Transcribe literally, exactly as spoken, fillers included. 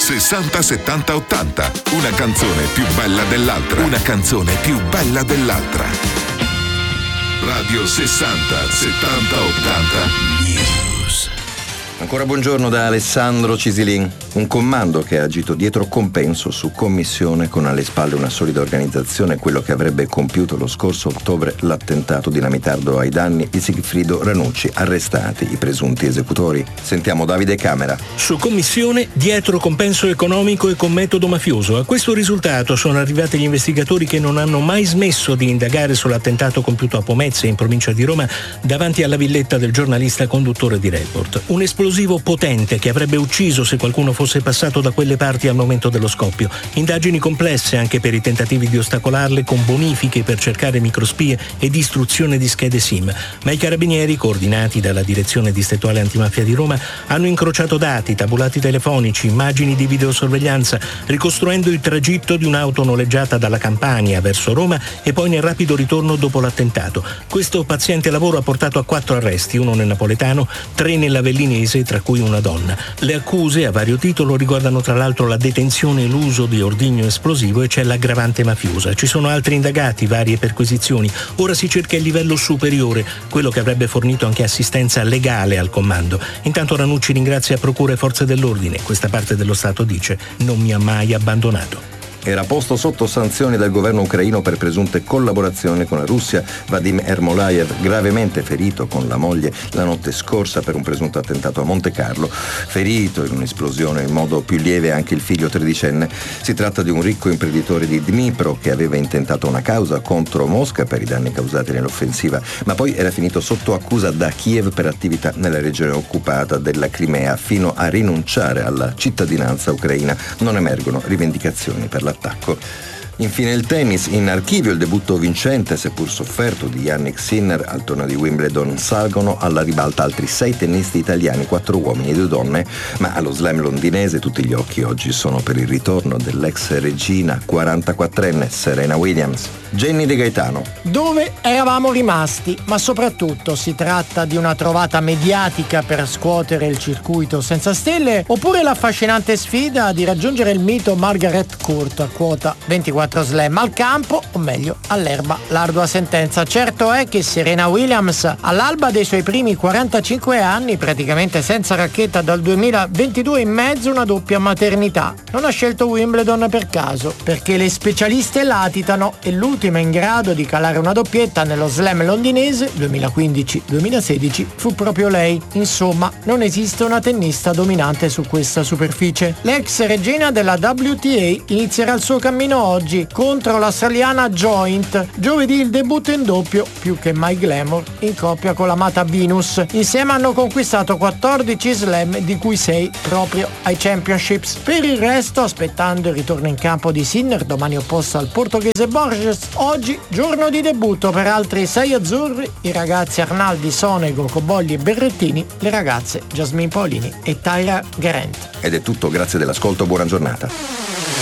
sessanta settanta ottanta. Una canzone più bella dell'altra. Una canzone più bella dell'altra. Radio sessanta settanta ottanta News. Ancora buongiorno da Alessandro Cisilin. Un comando che ha agito dietro compenso su commissione, con alle spalle una solida organizzazione, quello che avrebbe compiuto lo scorso ottobre l'attentato dinamitardo ai danni di Sigfrido Ranucci. Arrestati i presunti esecutori. Sentiamo Davide Camera. Su commissione, dietro compenso economico e con metodo mafioso. A questo risultato sono arrivati gli investigatori che non hanno mai smesso di indagare sull'attentato compiuto a Pomezia, in provincia di Roma, davanti alla villetta del giornalista conduttore di Report. Un esplosivo potente che avrebbe ucciso se qualcuno fosse passato da quelle parti al momento dello scoppio. Indagini complesse anche per i tentativi di ostacolarle, con bonifiche per cercare microspie e distruzione di schede SIM. Ma i carabinieri, coordinati dalla Direzione Distrettuale Antimafia di Roma, hanno incrociato dati, tabulati telefonici, immagini di videosorveglianza, ricostruendo il tragitto di un'auto noleggiata dalla Campania verso Roma e poi nel rapido ritorno dopo l'attentato. Questo paziente lavoro ha portato a quattro arresti, uno nel napoletano, tre nell'avellinese, tra cui una donna. Le accuse a vario titolo riguardano tra l'altro la detenzione e l'uso di ordigno esplosivo, e c'è l'aggravante mafiosa. Ci sono altri indagati, varie perquisizioni. Ora si cerca il livello superiore, quello che avrebbe fornito anche assistenza legale al comando. Intanto Ranucci ringrazia procure e forze dell'ordine. Questa parte dello Stato dice: non mi ha mai abbandonato. Era posto sotto sanzioni dal governo ucraino per presunte collaborazioni con la Russia Vadim Ermolaev, gravemente ferito con la moglie la notte scorsa per un presunto attentato a Monte Carlo. Ferito in un'esplosione in modo più lieve anche il figlio tredicenne. Si tratta di un ricco imprenditore di Dnipro che aveva intentato una causa contro Mosca per i danni causati nell'offensiva, ma poi era finito sotto accusa da Kiev per attività nella regione occupata della Crimea, fino a rinunciare alla cittadinanza ucraina. Non emergono rivendicazioni per l'attacco. Infine il tennis. In archivio il debutto vincente, seppur sofferto, di Jannik Sinner al torneo di Wimbledon. Salgono alla ribalta altri sei tennisti italiani, quattro uomini e due donne, ma allo slam londinese tutti gli occhi oggi sono per il ritorno dell'ex regina quarantaquattrenne Serena Williams. Jenny De Gaetano. Dove eravamo rimasti, ma soprattutto si tratta di una trovata mediatica per scuotere il circuito senza stelle, oppure l'affascinante sfida di raggiungere il mito Margaret Court a quota ventiquattro slam al campo, o meglio all'erba, l'ardua sentenza. Certo è che Serena Williams, all'alba dei suoi primi quarantacinque anni, praticamente senza racchetta dal duemilaventidue, in mezzo a una doppia maternità, non ha scelto Wimbledon per caso, perché le specialiste latitano e l'ultima in grado di calare una doppietta nello slam londinese duemilaquindici duemilasedici fu proprio lei. Insomma, non esiste una tennista dominante su questa superficie. L'ex regina della W T A inizierà il suo cammino oggi contro l'australiana Joint. Giovedì il debutto in doppio, più che mai glamour, in coppia con l'amata Venus. Insieme hanno conquistato quattordici slam, di cui sei proprio ai Championships. Per il resto, aspettando il ritorno in campo di Sinner, domani opposto al portoghese Borges, oggi giorno di debutto per altri sei azzurri, i ragazzi Arnaldi, Sonego, Cobolli e Berrettini, le ragazze Jasmine Paolini e Tyra Geraint. Ed è tutto, grazie dell'ascolto, buona giornata.